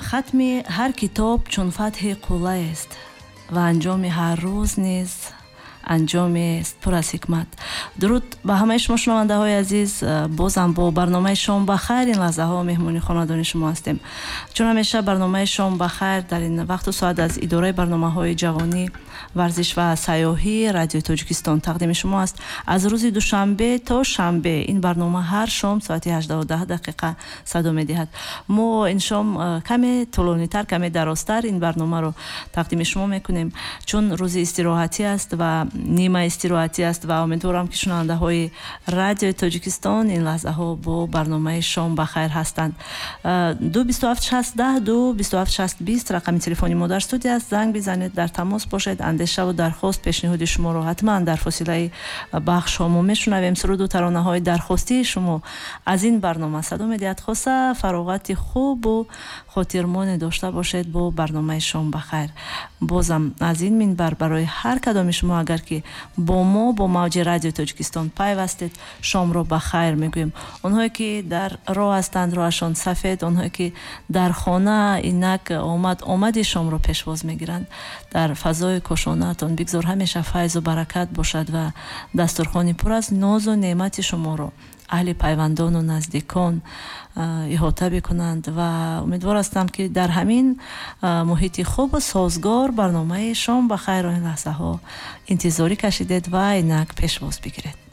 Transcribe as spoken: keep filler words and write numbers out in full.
хатми ҳар китоб чун фатҳи қуллаест ва анҷоми ҳар рӯз низ анҷомест пур аз ҳикмат. дуруд ба ҳамаи шумо шунавандаҳои азиз, бозам бо барномаи шом ба хайр ин лаҳзаҳо меҳмони хонадони шумо ҳастем. чун ҳамеша барномаи шом ба хайр дар ин вақту соат аз идораи барномаҳои ҷавонӣ, варзиш ва сайёҳӣ Радиои Тоҷикистон тақдими шумо аст. аз рӯзи душанбе то шанбе ин барнома ҳар шом соати ҳаждаҳу даҳ дақиқа садо медиҳад. мо ин шом каме тӯлонитар, каме дарозтар ин барномаро тақдими шумо мекунем, чун рӯзи истироҳатӣ аст ва нима истироҳатӣ аст ва умедворам ки шунавандаҳои Радиои Тоҷикистон ин лаҳзаҳо бо барномаи шом ба хайр ҳастанд. ду бисту ҳафт шаст даҳ ду бисту ҳафт шаст бист рақами телефони мо дар студия аст. занг бизанед, дар тамос бошед. андешаву дархост, пешниҳоди шуморо ҳатман дар фосилаи бахшҳо мо мешунавем. суруду таронаҳои дархостии шумо аз ин барнома садо медиҳад. хоса фароғати хубу хотирмоне дошта бошед бо барномаи шом ба хайр. бозам аз ин минбар барои ҳар кадоми шумо агар ки бо мо бо мавҷи Радиои Тоҷикистон пайвастед, шомро ба хайр мегӯем. онҳое ки дар роҳ ҳастанд, роҳашон сафед, онҳое ки дар хона инак омад омади шомро пешвоз мегиранд, дар фазои кошонаатон бигзор ҳамеша файзу баракат бошад ва дастурхони пур аз нозу неъмати шуморо аҳли пайвандону наздикон иҳота бикунанд ва умедвор ҳастам ки дар ҳамин муҳити хубу созгор барномаи шом ба хайр ин лаҳзаҳо интизорӣ кашидед ва инак пешвоз бигиред.